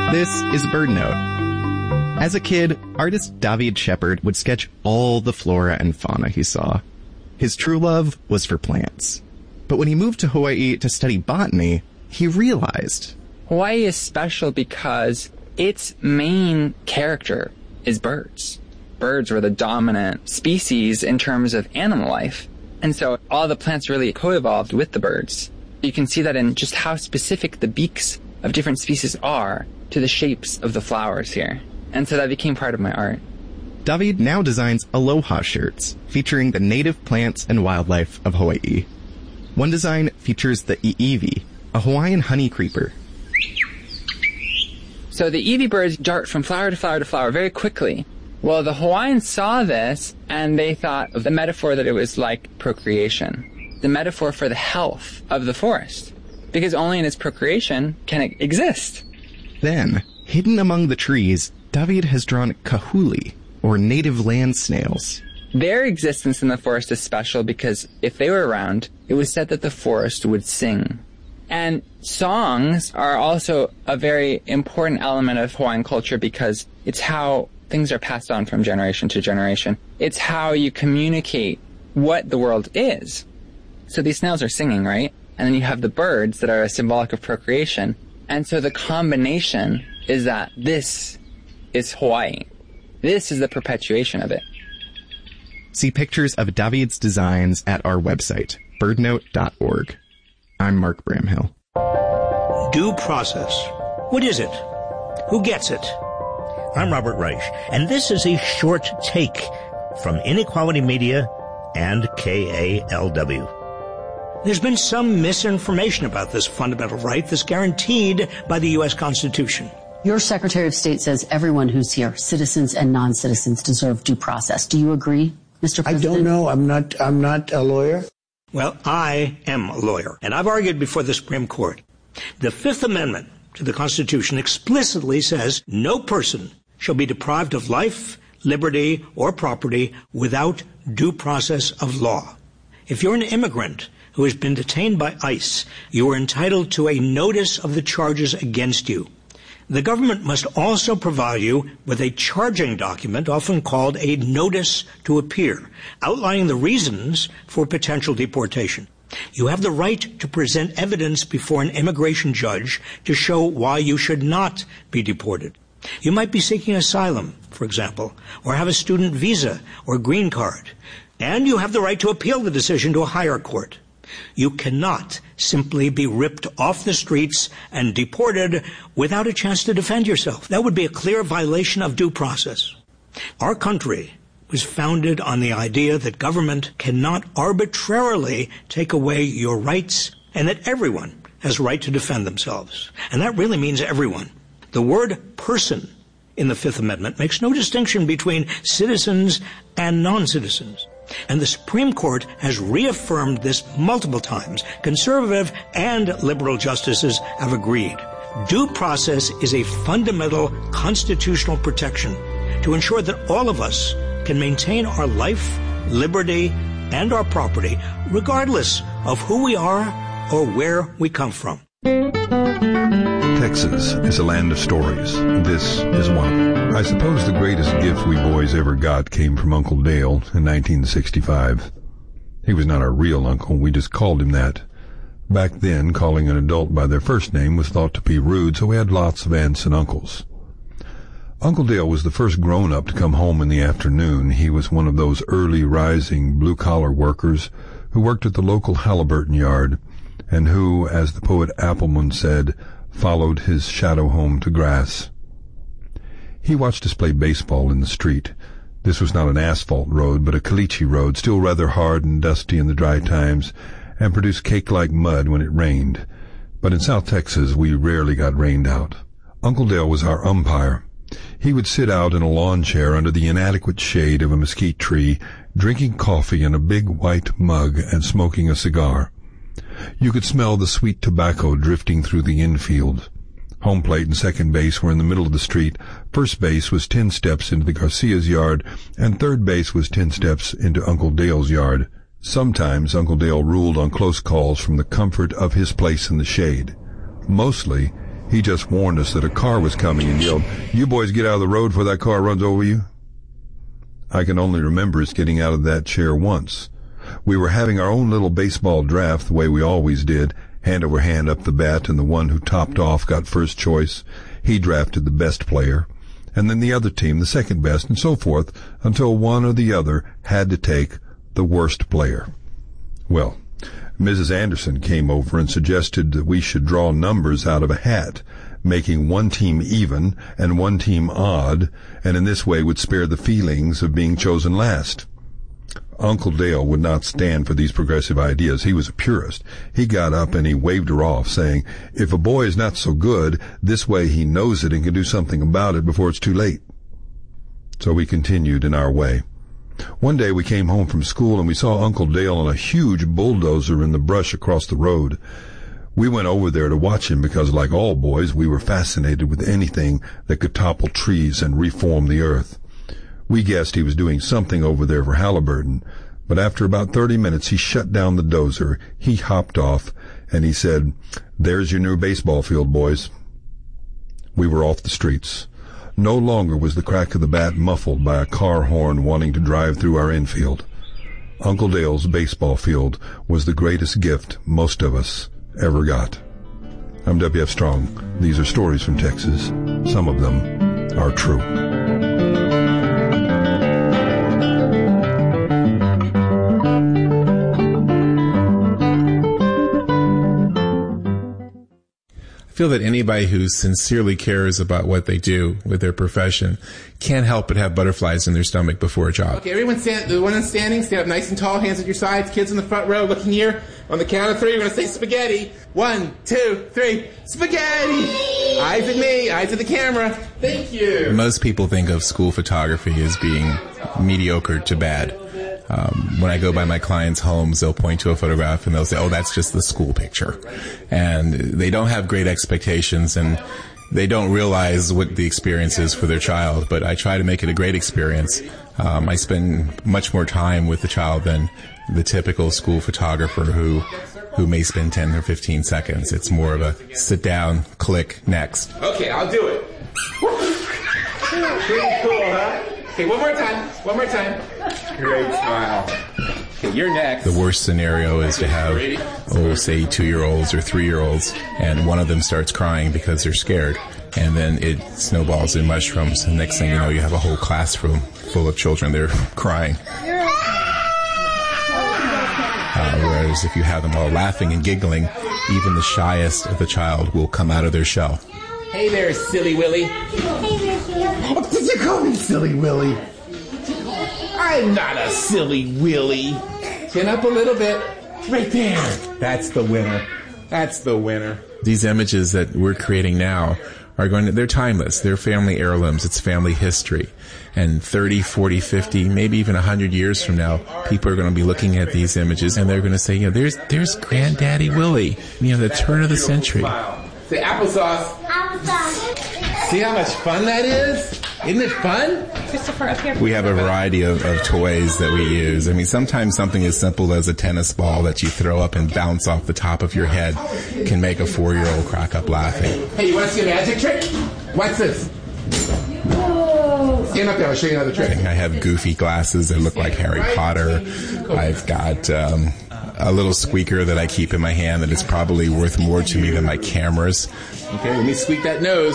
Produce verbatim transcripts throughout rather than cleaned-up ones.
This is BirdNote. As a kid, artist David Shepard would sketch all the flora and fauna he saw. His true love was for plants. But when he moved to Hawaii to study botany, he realized Hawaii is special because its main character is birds. Birds were the dominant species in terms of animal life. And so all the plants really co-evolved with the birds. You can see that in just how specific the beaks of different species are to the shapes of the flowers here. And so that became part of my art. David now designs aloha shirts featuring the native plants and wildlife of Hawaii. One design features the iiwi, a Hawaiian honey creeper. So the iiwi birds dart from flower to flower to flower very quickly. Well, the Hawaiians saw this and they thought of the metaphor that it was like procreation, the metaphor for the health of the forest, because only in its procreation can it exist. Then, hidden among the trees, David has drawn kahuli, or native land snails. Their existence in the forest is special because if they were around, it was said that the forest would sing. And songs are also a very important element of Hawaiian culture because it's how things are passed on from generation to generation. It's how you communicate what the world is. So these snails are singing, right? And then you have the birds that are symbolic of procreation. And so the combination is that this is Hawaii. This is the perpetuation of it. See pictures of David's designs at our website, birdnote dot org. I'm Mark Bramhill. Due process. What is it? Who gets it? I'm Robert Reich, and this is a short take from Inequality Media and K A L W. There's been some misinformation about this fundamental right that's guaranteed by the U S Constitution. Your Secretary of State says everyone who's here, citizens and non-citizens, deserve due process. Do you agree, Mister President? I don't know. I'm not, I'm not a lawyer. Well, I am a lawyer, and I've argued before the Supreme Court. The Fifth Amendment to the Constitution explicitly says no person shall be deprived of life, liberty, or property without due process of law. If you're an immigrant who has been detained by ICE, you are entitled to a notice of the charges against you. The government must also provide you with a charging document, often called a notice to appear, outlining the reasons for potential deportation. You have the right to present evidence before an immigration judge to show why you should not be deported. You might be seeking asylum, for example, or have a student visa or green card, and you have the right to appeal the decision to a higher court. You cannot simply be ripped off the streets and deported without a chance to defend yourself. That would be a clear violation of due process. Our country was founded on the idea that government cannot arbitrarily take away your rights and that everyone has a right to defend themselves. And that really means everyone. The word person in the Fifth Amendment makes no distinction between citizens and non-citizens. And the Supreme Court has reaffirmed this multiple times. Conservative and liberal justices have agreed. Due process is a fundamental constitutional protection to ensure that all of us can maintain our life, liberty, and our property, regardless of who we are or where we come from. Texas is a land of stories. This is one of them. I suppose the greatest gift we boys ever got came from Uncle Dale in nineteen sixty-five. He was not our real uncle, we just called him that. Back then, calling an adult by their first name was thought to be rude, so we had lots of aunts and uncles. Uncle Dale was the first grown-up to come home in the afternoon. He was one of those early rising blue-collar workers who worked at the local Halliburton yard, and who, as the poet Appleman said, followed his shadow home to grass. He watched us play baseball in the street. This was not an asphalt road, but a caliche road, still rather hard and dusty in the dry times, and produced cake-like mud when it rained. But in South Texas, we rarely got rained out. Uncle Dale was our umpire. He would sit out in a lawn chair under the inadequate shade of a mesquite tree, drinking coffee in a big white mug and smoking a cigar. You could smell the sweet tobacco drifting through the infield. Home plate and second base were in the middle of the street. First base was ten steps into the Garcia's yard, and third base was ten steps into Uncle Dale's yard. Sometimes Uncle Dale ruled on close calls from the comfort of his place in the shade. Mostly, He just warned us that a car was coming and yelled, "You boys get out of the road before that car runs over you." I can only remember us getting out of that chair once. We were having our own little baseball draft the way we always did, hand over hand up the bat, and the one who topped off got first choice. He drafted the best player, and then the other team the second best, and so forth, until one or the other had to take the worst player. Well, Missus Anderson came over and suggested that we should draw numbers out of a hat, making one team even and one team odd, and in this way would spare the feelings of being chosen last. Uncle Dale would not stand for these progressive ideas. He was a purist. He got up and he waved her off, saying, "If a boy is not so good, this way he knows it and can do something about it before it's too late." So we continued in our way. One day we came home from school and we saw Uncle Dale on a huge bulldozer in the brush across the road. We went over there to watch him because, like all boys, we were fascinated with anything that could topple trees and reform the earth. We guessed he was doing something over there for Halliburton, but after about thirty minutes he shut down the dozer, he hopped off, and he said, "There's your new baseball field, boys." We were off the streets. No longer was the crack of the bat muffled by a car horn wanting to drive through our infield. Uncle Dale's baseball field was the greatest gift most of us ever got. I'm W F Strong. These are stories from Texas. Some of them are true. I feel that anybody who sincerely cares about what they do with their profession can't help but have butterflies in their stomach before a job. Okay, everyone stand, the one that's standing, stand up nice and tall, hands at your sides, kids in the front row looking here. On the count of three, we're going to say spaghetti. One, two, three, spaghetti! Eyes at me, eyes at the camera. Thank you. Most people think of school photography as being mediocre to bad. Um, when I go by my clients' homes, they'll point to a photograph and they'll say, "Oh, that's just the school picture." And they don't have great expectations, and they don't realize what the experience is for their child. But I try to make it a great experience. Um, I spend much more time with the child than the typical school photographer who who may spend ten or fifteen seconds. It's more of a sit down, click, next. Okay, I'll do it. Pretty cool, huh? Okay, one more time. One more time. Great smile. Okay, you're next. The worst scenario is to have, oh, say, two-year-olds or three-year-olds, and one of them starts crying because they're scared, and then it snowballs in mushrooms, and next thing you know, you have a whole classroom full of children. They're crying. Uh, whereas if you have them all laughing and giggling, even the shyest of the child will come out of their shell. Hey there, Silly Willy. Hey there, Silly Willy. Oh, did you call me Silly Willy? I'm not a Silly Willy. Chin up a little bit. Right there. That's the winner. That's the winner. These images that we're creating now are going to, they're timeless. They're family heirlooms. It's family history. And thirty, forty, fifty, maybe even one hundred years from now, people are going to be looking at these images and they're going to say, you know, there's, there's Granddaddy Willie, you know, the turn of the century. Say applesauce. Applesauce. See how much fun that is? Isn't it fun? Christopher, up here. We have a variety of, of toys that we use. I mean, sometimes something as simple as a tennis ball that you throw up and bounce off the top of your head can make a four-year-old crack up laughing. Hey, you want to see a magic trick? What's this? Whoa. Stand up there, I'll show you another trick. I have goofy glasses that look like Harry Potter. I've got um, a little squeaker that I keep in my hand that is probably worth more to me than my cameras. Okay, let me squeak that nose.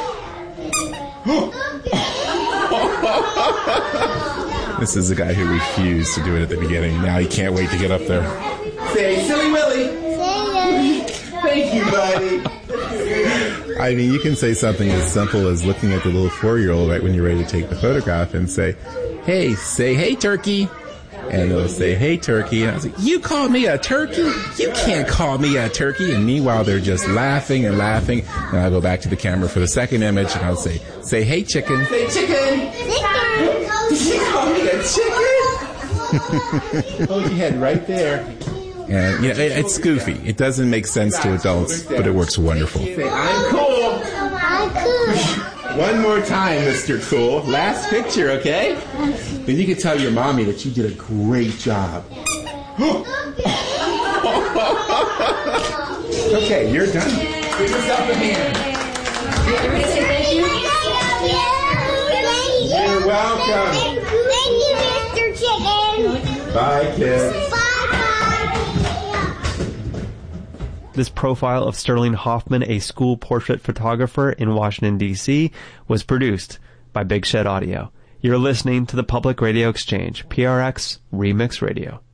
This is the guy who refused to do it at the beginning. Now he can't wait to get up there. Say, Silly Willy. Silly. Thank you, buddy. I mean, you can say something as simple as looking at the little four-year-old right when you're ready to take the photograph and say, hey, say, hey, turkey. And they'll say, hey, turkey. And I was like, you call me a turkey? You can't call me a turkey. And meanwhile, they're just laughing and laughing. And I'll go back to the camera for the second image, and I'll say, say, hey, chicken. Say, chicken. Chicken. Did you call me a chicken? Hold your head right there. And, you know, it, it's goofy. It doesn't make sense to adults, but it works wonderful. Say, I'm cool. I'm cool. One more time, Mister Cool. Last picture, okay? Then you can tell your mommy that you did a great job. Okay, you're done. Give yourself a hand. Everybody say thank you. You're welcome. Thank you, Mister Chicken. Bye, kids. This profile of Sterling Hoffman, a school portrait photographer in Washington, D C, was produced by Big Shed Audio. You're listening to the Public Radio Exchange, P R X Remix Radio.